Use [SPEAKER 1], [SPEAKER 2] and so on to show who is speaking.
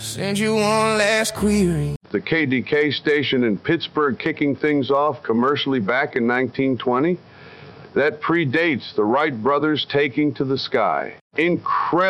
[SPEAKER 1] Send you one last query.
[SPEAKER 2] The KDK station in Pittsburgh kicking things off commercially back in 1920? That predates the Wright brothers taking to the sky. Incredible.